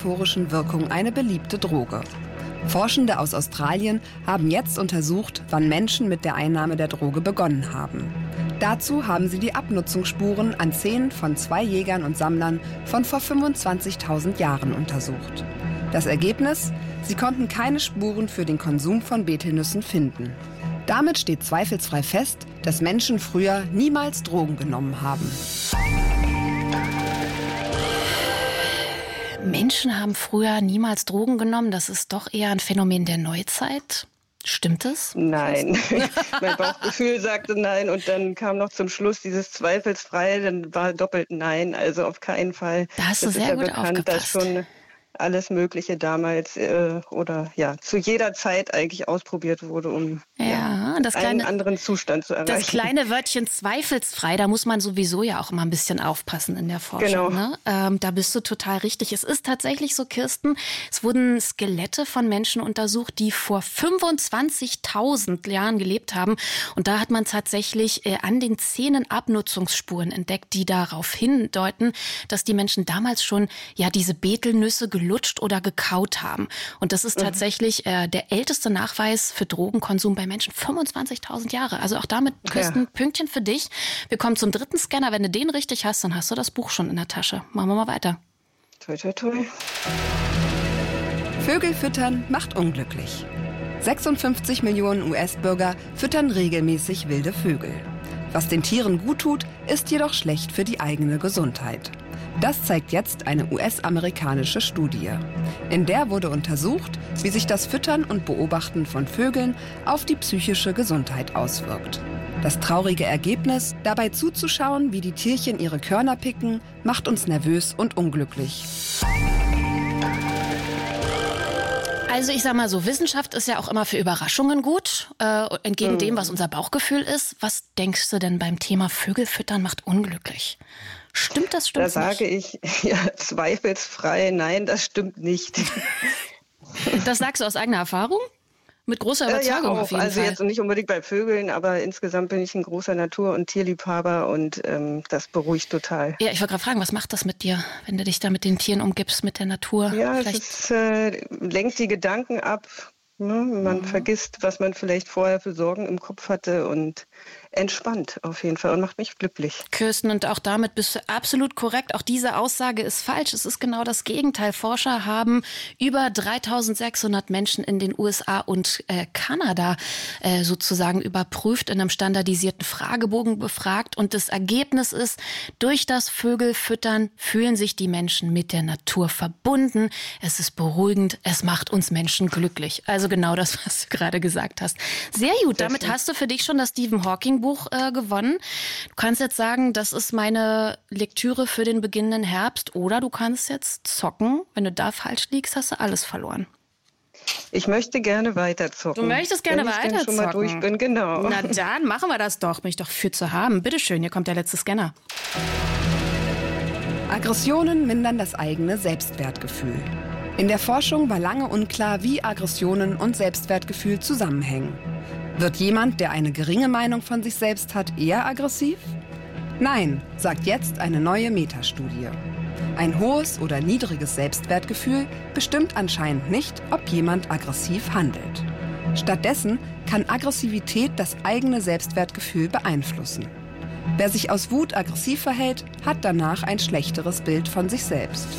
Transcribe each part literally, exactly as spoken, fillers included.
kompensatorischen Wirkung eine beliebte Droge. Forschende aus Australien haben jetzt untersucht, wann Menschen mit der Einnahme der Droge begonnen haben. Dazu haben sie die Abnutzungsspuren an Zähnen von zwei Jägern und Sammlern von vor fünfundzwanzigtausend Jahren untersucht. Das Ergebnis? Sie konnten keine Spuren für den Konsum von Betelnüssen finden. Damit steht zweifelsfrei fest, dass Menschen früher niemals Drogen genommen haben. Menschen haben früher niemals Drogen genommen. Das ist doch eher ein Phänomen der Neuzeit. Stimmt es? Nein. Mein Bauchgefühl sagte nein und dann kam noch zum Schluss dieses zweifelsfrei, dann war doppelt nein, also auf keinen Fall. Da hast du das sehr ist ja gut bekannt, aufgepasst. Dass schon alles Mögliche damals äh, oder ja zu jeder Zeit eigentlich ausprobiert wurde, um ja, ja, das kleine, einen anderen Zustand zu erreichen. Das kleine Wörtchen zweifelsfrei, da muss man sowieso ja auch immer ein bisschen aufpassen in der Forschung. Genau. Ne? Ähm, da bist du total richtig. Es ist tatsächlich so, Kirsten, es wurden Skelette von Menschen untersucht, die vor fünfundzwanzigtausend Jahren gelebt haben. Und da hat man tatsächlich äh, an den Zähnen Abnutzungsspuren entdeckt, die darauf hindeuten, dass die Menschen damals schon ja diese Betelnüsse gelutscht oder gekaut haben. Und das ist tatsächlich äh, der älteste Nachweis für Drogenkonsum bei Menschen. fünfundzwanzigtausend Jahre. Also auch damit, Kirsten, ja. Pünktchen für dich. Wir kommen zum dritten Scanner. Wenn du den richtig hast, dann hast du das Buch schon in der Tasche. Machen wir mal weiter. Toi, toi, toi. Vögel füttern macht unglücklich. sechsundfünfzig Millionen U S-Bürger füttern regelmäßig wilde Vögel. Was den Tieren gut tut, ist jedoch schlecht für die eigene Gesundheit. Das zeigt jetzt eine U S-amerikanische Studie. In der wurde untersucht, wie sich das Füttern und Beobachten von Vögeln auf die psychische Gesundheit auswirkt. Das traurige Ergebnis, dabei zuzuschauen, wie die Tierchen ihre Körner picken, macht uns nervös und unglücklich. Also ich sag mal so, Wissenschaft ist ja auch immer für Überraschungen gut, äh, entgegen mhm. dem, was unser Bauchgefühl ist. Was denkst du denn beim Thema Vögelfüttern macht unglücklich? Stimmt das, stimmt das nicht? Da sage ich ja, zweifelsfrei, nein, das stimmt nicht. Das sagst du aus eigener Erfahrung? Mit großer Überzeugung äh, ja, auch. auf jeden also Fall. Jetzt nicht unbedingt bei Vögeln, aber insgesamt bin ich ein großer Natur- und Tierliebhaber und ähm, das beruhigt total. Ja, ich wollte gerade fragen, was macht das mit dir, wenn du dich da mit den Tieren umgibst, mit der Natur? Ja, Vielleicht es ist, äh, lenkt die Gedanken ab. Ne? Man mhm. vergisst, was man vielleicht vorher für Sorgen im Kopf hatte und entspannt auf jeden Fall und macht mich glücklich. Kirsten, und auch damit bist du absolut korrekt. Auch diese Aussage ist falsch. Es ist genau das Gegenteil. Forscher haben über dreitausendsechshundert Menschen in den U S A und äh, Kanada äh, sozusagen überprüft, in einem standardisierten Fragebogen befragt. Und das Ergebnis ist, durch das Vögelfüttern fühlen sich die Menschen mit der Natur verbunden. Es ist beruhigend. Es macht uns Menschen glücklich. Also genau das, was du gerade gesagt hast. Sehr gut. Sehr Damit schön. Hast du für dich schon das Stephen Hawking Buch äh, gewonnen. Du kannst jetzt sagen, das ist meine Lektüre für den beginnenden Herbst, oder du kannst jetzt zocken. Wenn du da falsch liegst, hast du alles verloren. Ich möchte gerne weiter zocken. Du möchtest gerne wenn weiter ich schon mal durch bin, genau. Na dann machen wir das doch. Bin ich doch für zu haben. Bitteschön, hier kommt der letzte Scanner. Aggressionen mindern das eigene Selbstwertgefühl. In der Forschung war lange unklar, wie Aggressionen und Selbstwertgefühl zusammenhängen. Wird jemand, der eine geringe Meinung von sich selbst hat, eher aggressiv? Nein, sagt jetzt eine neue Metastudie. Ein hohes oder niedriges Selbstwertgefühl bestimmt anscheinend nicht, ob jemand aggressiv handelt. Stattdessen kann Aggressivität das eigene Selbstwertgefühl beeinflussen. Wer sich aus Wut aggressiv verhält, hat danach ein schlechteres Bild von sich selbst.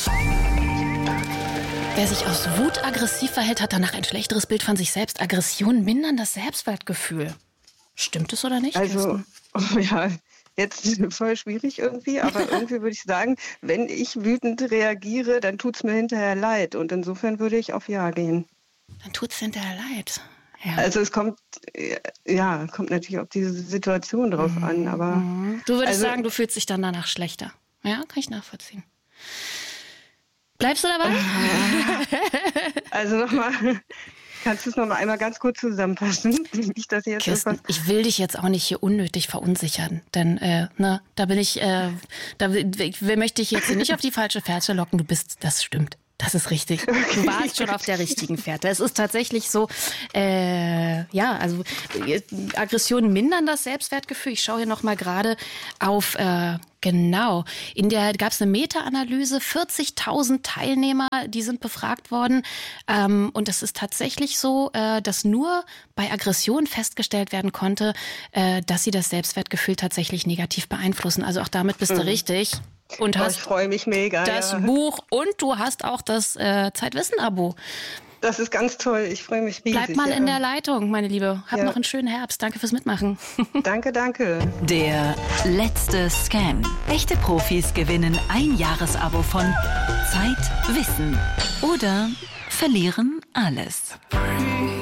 Wer sich aus Wut aggressiv verhält, hat danach ein schlechteres Bild von sich selbst. Aggression mindern das Selbstwertgefühl. Stimmt es oder nicht? Also, oh ja, jetzt voll schwierig irgendwie, aber irgendwie würde ich sagen, wenn ich wütend reagiere, dann tut es mir hinterher leid. Und insofern würde ich auf Ja gehen. Dann tut es hinterher leid. Ja. Also es kommt, ja, kommt natürlich auf diese Situation drauf mhm. an. Aber du würdest also, sagen, du fühlst dich dann danach schlechter. Ja, kann ich nachvollziehen. Bleibst du dabei? Also nochmal, kannst du es nochmal einmal ganz kurz zusammenfassen? Nicht, dass ich, jetzt Kirsten, ich will dich jetzt auch nicht hier unnötig verunsichern, denn äh, ne, da bin ich, äh, da ich, möchte ich jetzt hier nicht auf die falsche Fährte locken. Du bist, das stimmt. Das ist richtig. Du warst schon auf der richtigen Fährte. Es ist tatsächlich so, äh, ja, also Aggressionen mindern das Selbstwertgefühl. Ich schaue hier noch mal gerade auf äh, Genau. In der gab es eine Meta-Analyse, vierzigtausend Teilnehmer, die sind befragt worden. Ähm, und es ist tatsächlich so, äh, dass nur bei Aggression festgestellt werden konnte, äh, dass sie das Selbstwertgefühl tatsächlich negativ beeinflussen. Also auch damit bist mhm. du richtig. Und oh, hast ich freue mich mega. Das ja. Buch und du hast auch das äh, Zeitwissen-Abo. Das ist ganz toll. Ich freue mich riesig. Bleib mal ja. in der Leitung, meine Liebe. Hab ja. noch einen schönen Herbst. Danke fürs Mitmachen. Danke, danke. Der letzte Scan. Echte Profis gewinnen ein Jahresabo von Zeitwissen oder verlieren alles.